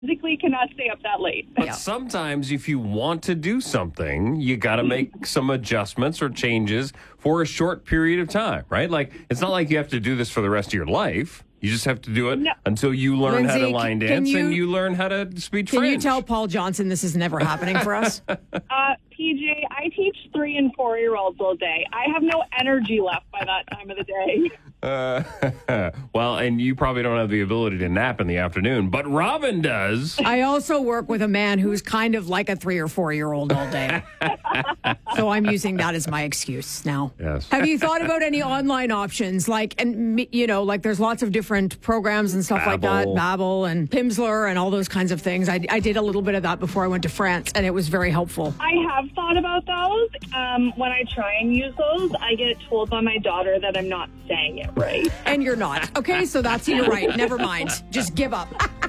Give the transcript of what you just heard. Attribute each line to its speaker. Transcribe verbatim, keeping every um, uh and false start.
Speaker 1: physically cannot stay up that late.
Speaker 2: But
Speaker 3: Yeah.
Speaker 2: sometimes if you want to do something, you got to make some adjustments or changes for a short period of time, right? Like, it's not like you have to do this for the rest of your life. You just have to do it
Speaker 1: No.
Speaker 2: until you learn how to
Speaker 3: Lindsay,
Speaker 2: line
Speaker 3: can
Speaker 2: dance
Speaker 3: you-
Speaker 2: and you learn how to speak
Speaker 3: Can
Speaker 2: French.
Speaker 3: you tell Paul Johnson this is never happening for us?
Speaker 1: Uh, P J, I teach three and four year olds all day. I have no energy left by that time of the day.
Speaker 2: Uh, well, and you probably don't have the ability to nap in the afternoon, but Robin does.
Speaker 3: I also work with a man who's kind of like a three or four year old all day. So I'm using that as my excuse now.
Speaker 2: Yes.
Speaker 3: Have you thought about any online options? Like, and me- you know, like there's lots of different programs and stuff like that,
Speaker 2: Babbel.
Speaker 3: Babbel and Pimsleur and all those kinds of things. I, I did a little bit of that before I went to France, and it was very helpful.
Speaker 1: I have thought about those. Um, when I try and use those, I get told by my daughter that I'm not saying it right.
Speaker 3: And you're not. Okay, so that's, you're right. Never mind. Just give up.